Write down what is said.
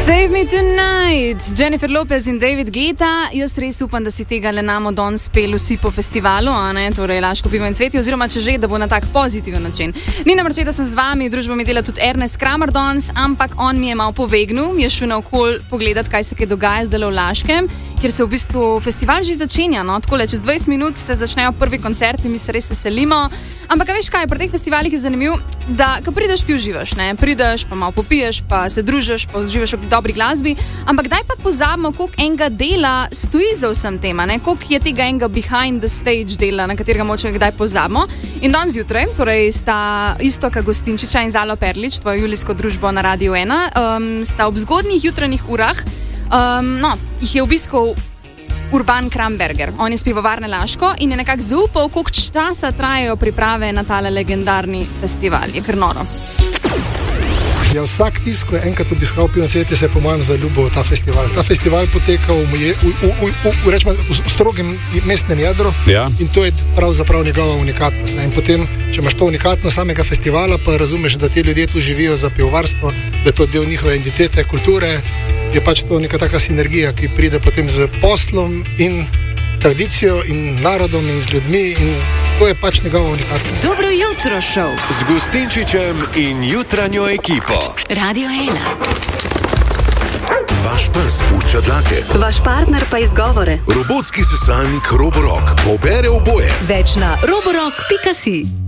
Save me tonight, Jennifer Lopez in David Guetta. Jaz res upam, da si tega le namo don speli vsi po festivalu, torej Laško pivo in cveti, oziroma če že, da bo na tak pozitiven način. Nina Marčeta sem z vami, družbo mi dela tudi Ernest Kramer danes, ampak on mi je malo povegnil, je šel naokol pogledat, kaj se kaj dogaja zdaj v Laškem, kjer se v bistvu festival že začenja, takole, čez 20 minut se začnejo prvi koncerti, mi se res veselimo. Ampak veš kaj, pri teh festivalih je zanimivo, da ko prideš, ti uživaš, prideš, pa malo popiješ, pa se družiš, pa uživaš v dobri glasbi, ampak daj pa pozabimo, koliko enega dela stoji za vsem tem, koliko je tega enega behind the stage dela, na katerega moče kdaj pozabimo. In danes zjutraj, torej sta Iztoka Gostinčiča in Zalo Perlič, tvojo julijsko družbo na Radiu 1, sta ob zgodnjih jutranjih urah, jih je obiskal Urban Kramberger. On je iz pivovarne Laško in je nekako zaupal, koliko časa trajajo priprave na tale legendarni festival. Je kar noro. Ja, vsak tisti, ko je enkrat obiskal pivo in cvetje, se je po mojem zaljubil v ta festival. Ta festival poteka v strogem mestnem jedru, ja. In to je pravzaprav njegova unikatnost. In potem, če imaš to unikatnost samega festivala, pa razumeš, da ti ljudje tu živijo za pivovarstvo, da je to del njihove identitete, kulture, je pač to neka taka sinergija, ki pride potem z poslom in tradicijo in narodom in z ljudmi in to je pač njegova unikatnost. Dobro jutro šov z Gostinčičem in jutranjo ekipo. Radio 1. Vaš pes pušča dlake. Vaš partner pa izgovore. Robotski sesalnik Roborock pobere oboje. Več na roborock.si.